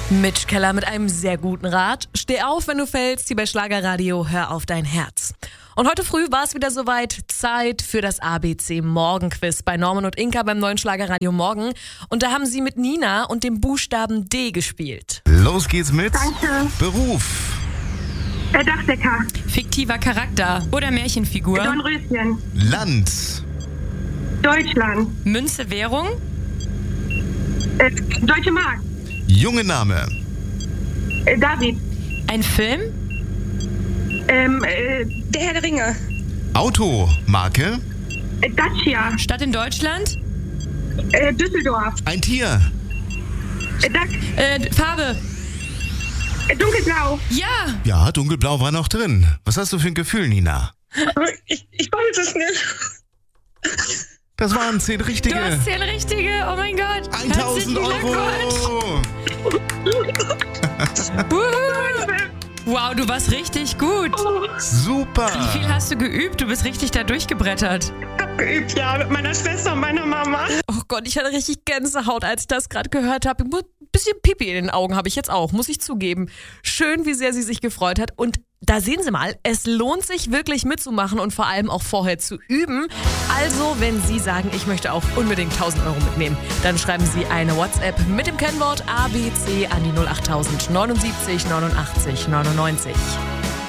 Mitch Keller mit einem sehr guten Rat. Steh auf, wenn du fällst, hier bei Schlagerradio, hör auf dein Herz. Und heute früh war es wieder soweit, Zeit für das ABC Morgenquiz bei Norman und Inka beim neuen Schlagerradio Morgen. Und da haben sie mit Nina und dem Buchstaben D gespielt. Los geht's mit Danke. Beruf, Dachdecker. Fiktiver Charakter oder Märchenfigur. Dornröschen. Land, Deutschland. Münze, Währung. Deutsche Mark. junge Name, David. Ein Film. Der Herr der Ringe. Auto, Marke, Dacia. Stadt in Deutschland. Düsseldorf. ein Tier, Farbe. Dunkelblau. Ja. ja, dunkelblau war noch drin. Was hast du für ein Gefühl, Nina? Ich weiß es nicht. Das waren 10 Du richtige. hast 10 richtige. Oh mein Gott. 1000 Herzlichen Euro. Glückwunsch. Wow, du warst richtig gut. Super. Wie viel hast du geübt? Du bist richtig da durchgebrettert. Abgeübt, ja, mit meiner Schwester und meiner Mama. Oh Gott, ich hatte richtig Gänsehaut, als ich das gerade gehört habe. Ein bisschen Pipi in den Augen habe ich jetzt auch, muss ich zugeben. Schön, wie sehr sie sich gefreut hat. Und da sehen Sie mal, es lohnt sich wirklich mitzumachen und vor allem auch vorher zu üben. Also, wenn Sie sagen, ich möchte auch unbedingt 1000 Euro mitnehmen, dann schreiben Sie eine WhatsApp mit dem Kennwort ABC an die 08000 79 89 99.